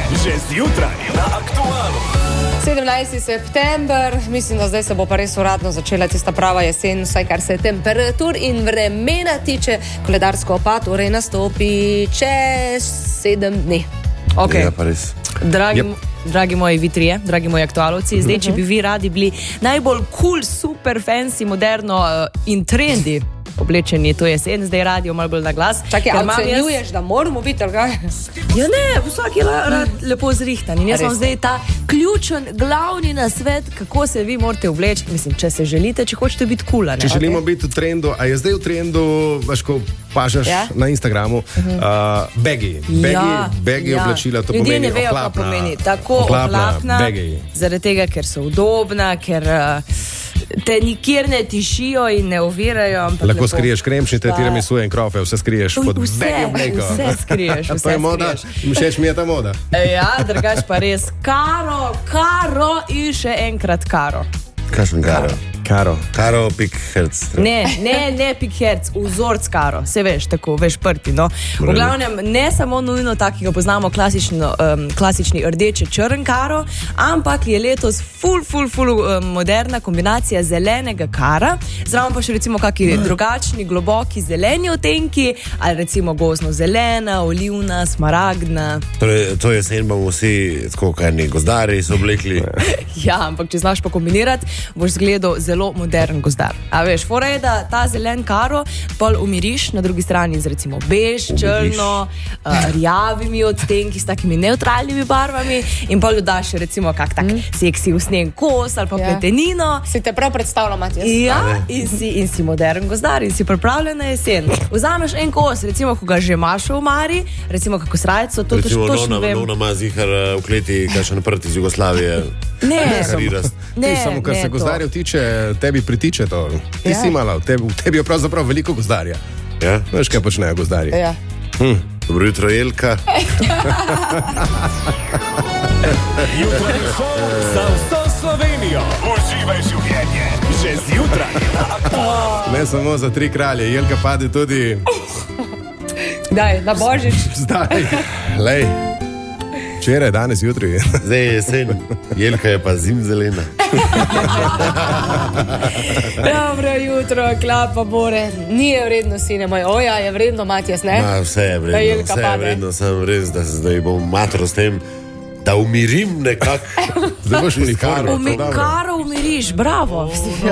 že zjutraj na Aktualu. 17. september, mislim, da zdaj se bo pa res uradno začela tista prava jesen, vsaj kar se temperatur in vremena tiče. Koledarsko opad torej nastopi čez 7 dni. Okay. Ja, pa res. Dragi moji vitrije, dragi moji aktualovci, zdaj, če bi vi radi bili najbolj cool, super fancy, moderno in trendi oblečeni to jesen, zdaj radio malo bolj na glas. Čakaj, ali ocenjuješ, da moramo biti, ali kaj? Ja ne, vsak je rad lepo zrihtan in jaz vam zdaj ta ključen, glavni nasvet, kako se vi morate obleči, mislim, če se želite, če hočete biti cool, ne? Če želimo biti v trendu, a je zdaj v trendu, veš, ko pažaš na Instagramu, baggy oblačila, to pomeni ljudje ne vejo, kaj pomeni. Tako ohlapna, zaradi tega, ker so udobna, ker te nikjer ne tišijo in ne ovirajo. Lahko skriješ kremšnite, tiramisuje in krofe, vse skriješ pod baggy obleko. Vse skriješ. To je moda, všeč mi je ta moda. Ja, drugač pa res Karo in še enkrat Karo. Kakšen Karo? Karo Pik Herc. Ne Pik Herc, vzorc Karo. Se veš, tako, veš prti, no. V glavnem, ne samo nujno tak, ki ga poznamo klasični rdeče črn Karo, ampak je letos ful moderna kombinacija zelenega Kara, zraven pa še recimo kaki drugačni, globoki zeleni odtenki, ali recimo gozno zelena, olivna, smaragdna. Torej, to jesen bomo vsi tako karni gozdari so oblekli. Ja, ampak če znaš pa kombinirati, boš zgledal zelo modern gozdar. A veš, fora je, da ta zelen Karo pol umiriš na drugi strani z recimo bež, črno, rjavimi odtenki s takimi neutralnimi barvami in pol dodaš recimo kak tak seksi usnjen kos ali pa pletenino. Si te prav predstavljam, Matijas. Ja, in si modern gozdar in si pripravljen na jesen. Vzameš en kos, recimo, ko ga že imaš v omari, recimo kako srajco, to točno vem. Nona ima zihar v kleti, kakšen prt iz Jugoslavije. Ne, samo kar se gozdarjev tiče, tebi pritiče to. Ti si imala, v tebi je pravzaprav veliko gozdarja. Ja? Veš, kaj počnejo gozdarji? Ja. Dobro jutro, Jelka. Jutranji šov za vso Slovenijo. Uživaj življenje, že zjutraj na Aktualu. Ne samo za 3 kralje, Jelka pade tudi... Daj, na Božič. Zdaj, lej. Včeraj, danes, jutri. Zdaj je jesen, Jelka je pa zimzelena. Dobro jutro, klapa Bore. Ni je vredno, sine moj. Oja, je vredno, Matijas, ne? Vse je vredno, sem res, da se zdaj bom matro s tem, da umirim nekako. Zdaj boš mi Karo. Karo umiriš, bravo.